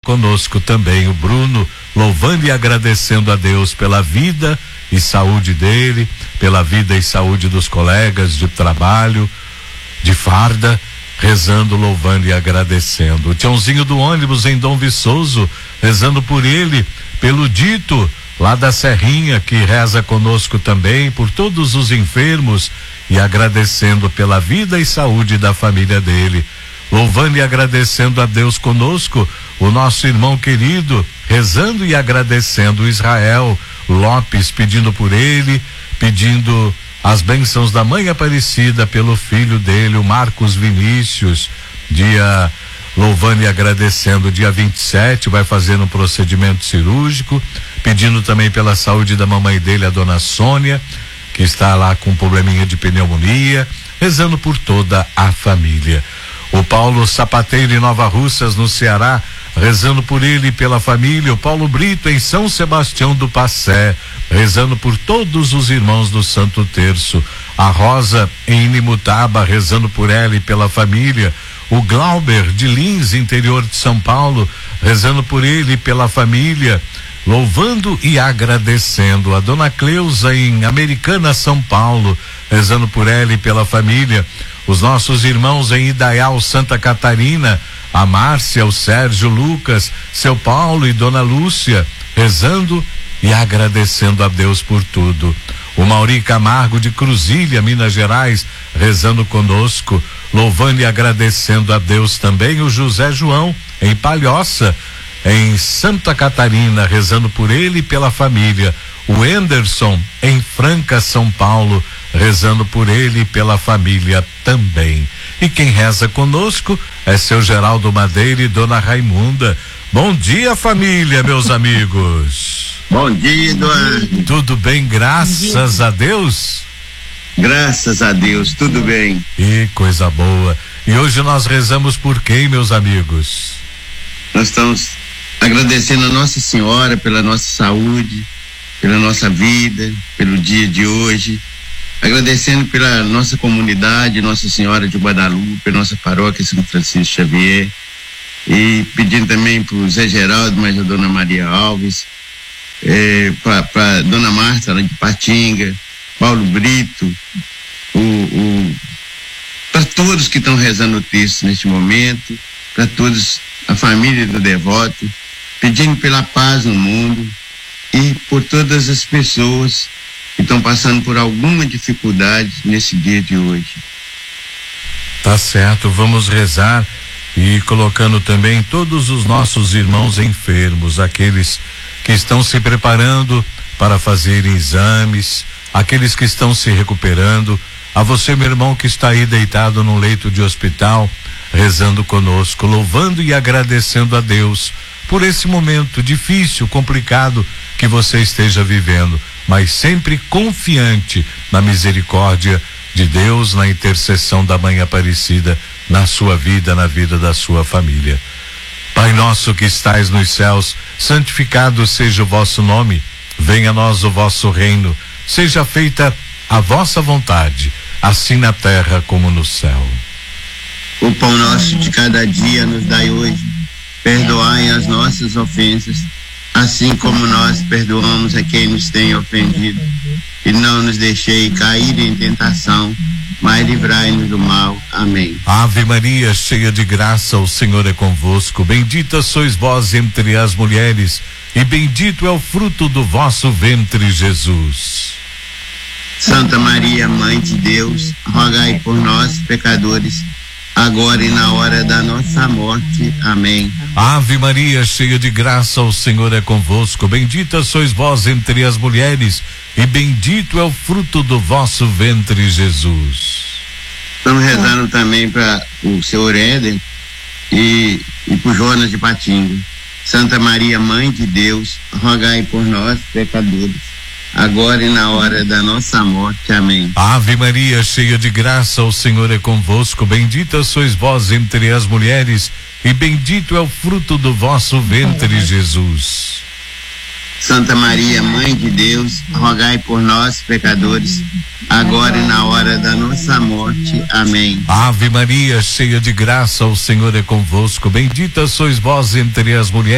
conosco também o Bruno, louvando e agradecendo a Deus pela vida e saúde dele, pela vida e saúde dos colegas de trabalho, de farda, rezando, louvando e agradecendo. O Tiãozinho do ônibus em Dom Viçoso, rezando por ele, pelo Dito, lá da Serrinha, que reza conosco também, por todos os enfermos e agradecendo pela vida e saúde da família dele. Louvando e agradecendo a Deus conosco, o nosso irmão querido, rezando e agradecendo Israel Lopes, pedindo por ele, pedindo as bênçãos da Mãe Aparecida pelo filho dele, o Marcos Vinícius, louvando e agradecendo, dia 27, vai fazer um procedimento cirúrgico, pedindo também pela saúde da mamãe dele, a dona Sônia, que está lá com um probleminha de pneumonia, rezando por toda a família. O Paulo Sapateiro em Nova Russas, no Ceará, rezando por ele e pela família. O Paulo Brito em São Sebastião do Passé, rezando por todos os irmãos do Santo Terço. A Rosa em Inimutaba, rezando por ela e pela família. O Glauber de Lins, interior de São Paulo, rezando por ele e pela família, louvando e agradecendo. A dona Cleusa em Americana, São Paulo, rezando por ela e pela família. Os nossos irmãos em Idaial, Santa Catarina, a Márcia, o Sérgio, Lucas, seu Paulo e dona Lúcia, rezando e agradecendo a Deus por tudo. O Mauri Camargo de Cruzília, Minas Gerais, rezando conosco, louvando e agradecendo a Deus também. O José João em Palhoça, em Santa Catarina, rezando por ele e pela família. O Anderson em Franca, São Paulo, rezando por ele e pela família também. E quem reza conosco é seu Geraldo Madeira e dona Raimunda. Bom dia, família, meus amigos. Bom dia, Eduardo. Tudo bem, graças a Deus? Graças a Deus, tudo bem. E coisa boa. E hoje nós rezamos por quem, meus amigos? Nós estamos agradecendo a Nossa Senhora pela nossa saúde, pela nossa vida, pelo dia de hoje. Agradecendo pela nossa comunidade, Nossa Senhora de Guadalupe, nossa paróquia São Francisco Xavier. E pedindo também para o Zé Geraldo, mas a dona Maria Alves, para dona Marta, lá de Patinga, Paulo Brito, para todos que estão rezando o texto neste momento, para todos, a família do devoto, pedindo pela paz no mundo e por todas as pessoas que estão passando por alguma dificuldade nesse dia de hoje. Tá certo, vamos rezar e colocando também todos os nossos irmãos enfermos, aqueles que estão se preparando para fazer exames, aqueles que estão se recuperando. A você, meu irmão, que está aí deitado num leito de hospital, rezando conosco, louvando e agradecendo a Deus por esse momento difícil, complicado que você esteja vivendo, mas sempre confiante na misericórdia de Deus, na intercessão da Mãe Aparecida, na sua vida, na vida da sua família. Pai nosso que estais nos céus, santificado seja o vosso nome, venha a nós o vosso reino, seja feita a vossa vontade, assim na terra como no céu. O pão nosso de cada dia nos dai hoje, perdoai as nossas ofensas, assim como nós perdoamos a quem nos tem ofendido, e não nos deixei cair em tentação, mas livrai-nos do mal. Amém. Ave Maria, cheia de graça, o Senhor é convosco, bendita sois vós entre as mulheres, e bendito é o fruto do vosso ventre, Jesus. Santa Maria, Mãe de Deus, rogai por nós, pecadores, agora e na hora da nossa morte. Amém. Ave Maria, cheia de graça, o Senhor é convosco, bendita sois vós entre as mulheres, e bendito é o fruto do vosso ventre, Jesus. Estamos rezando também para o senhor Éden e para o Jonas de Patinga. Santa Maria, Mãe de Deus, rogai por nós, pecadores, agora e na hora da nossa morte. Amém. Ave Maria, cheia de graça, o Senhor é convosco, bendita sois vós entre as mulheres, e bendito é o fruto do vosso ventre, Jesus. Santa Maria, Mãe de Deus, rogai por nós, pecadores, agora e na hora da nossa morte. Amém. Ave Maria, cheia de graça, o Senhor é convosco, bendita sois vós entre as mulheres,